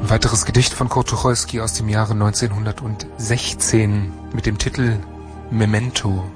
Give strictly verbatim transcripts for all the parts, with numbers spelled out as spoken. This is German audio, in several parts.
Ein weiteres Gedicht von Kurt Tucholsky aus dem Jahre neunzehnhundertsechzehn mit dem Titel Memento.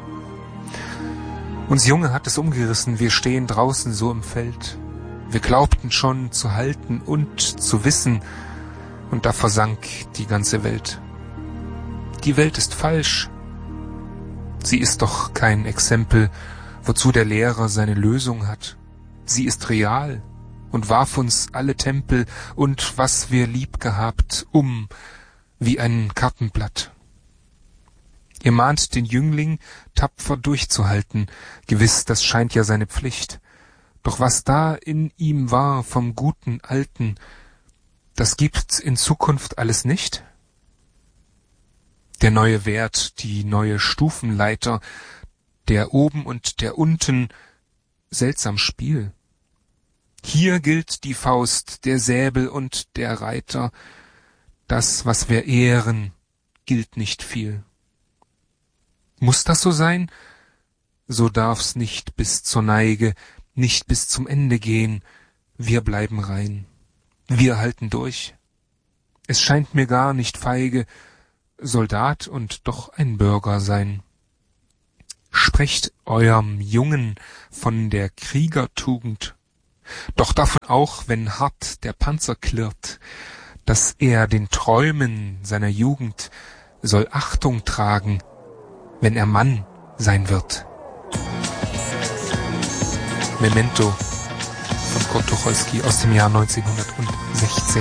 Uns Junge hat es umgerissen, wir stehen draußen so im Feld. Wir glaubten schon zu halten und zu wissen, und da versank die ganze Welt. Die Welt ist falsch. Sie ist doch kein Exempel, wozu der Lehrer seine Lösung hat. Sie ist real und warf uns alle Tempel und was wir lieb gehabt um wie ein Kartenblatt. Ihr mahnt den Jüngling, tapfer durchzuhalten, gewiss, das scheint ja seine Pflicht. Doch was da in ihm war vom guten Alten, das gibt's in Zukunft alles nicht? Der neue Wert, die neue Stufenleiter, der oben und der unten, seltsam Spiel. Hier gilt die Faust, der Säbel und der Reiter. Das, was wir ehren, gilt nicht viel. Muss das so sein? So darf's nicht bis zur Neige, nicht bis zum Ende gehen. Wir bleiben rein. Wir halten durch. Es scheint mir gar nicht feige, Soldat und doch ein Bürger sein. Sprecht eurem Jungen von der Kriegertugend, doch davon auch, wenn hart der Panzer klirrt, dass er den Träumen seiner Jugend soll Achtung tragen, wenn er Mann sein wird. Memento von Kurt Tucholsky aus dem Jahr neunzehnhundertsechzehn.